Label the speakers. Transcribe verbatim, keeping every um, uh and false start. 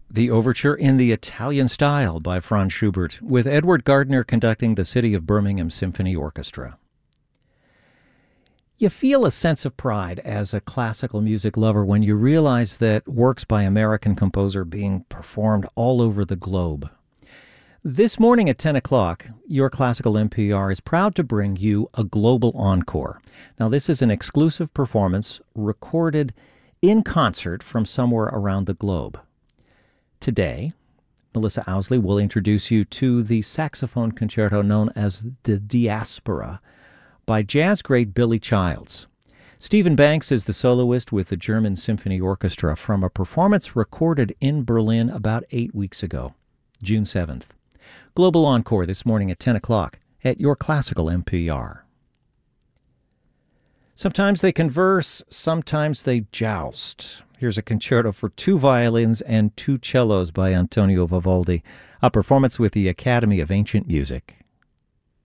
Speaker 1: The overture in the Italian style by Franz Schubert, with Edward Gardner conducting the City of Birmingham Symphony Orchestra. You feel a sense of pride as a classical music lover when you realize that works by American composer are being performed all over the globe. This morning at ten o'clock, Your Classical N P R is proud to bring you a global encore. Now, this is an exclusive performance recorded in concert from somewhere around the globe. Today, Melissa Ousley will introduce you to the saxophone concerto known as the Diaspora by jazz great Billy Childs. Stephen Banks is the soloist with the German Symphony Orchestra from a performance recorded in Berlin about eight weeks ago, June seventh. Global Encore this morning at ten o'clock at Your Classical N P R. Sometimes they converse, sometimes they joust. Here's a concerto for two violins and two cellos by Antonio Vivaldi, a performance with the Academy of Ancient Music.